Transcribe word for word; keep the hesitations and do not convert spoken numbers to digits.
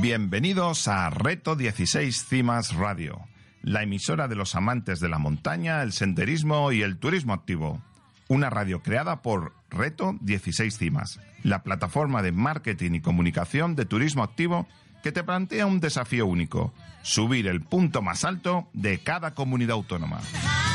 Bienvenidos a Reto dieciséis Cimas Radio, la emisora de los amantes de la montaña, el senderismo y el turismo activo. Una radio creada por Reto dieciséis Cimas, la plataforma de marketing y comunicación de turismo activo que te plantea un desafío único: subir el punto más alto de cada comunidad autónoma.